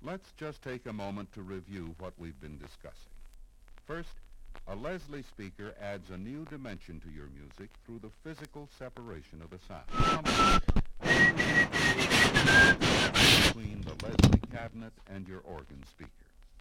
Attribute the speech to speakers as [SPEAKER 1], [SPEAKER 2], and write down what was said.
[SPEAKER 1] Let's just take a moment to review what we've been discussing. First, a Leslie speaker adds a new dimension to your music through the physical separation of the sound. Between the Leslie cabinet and your organ speaker.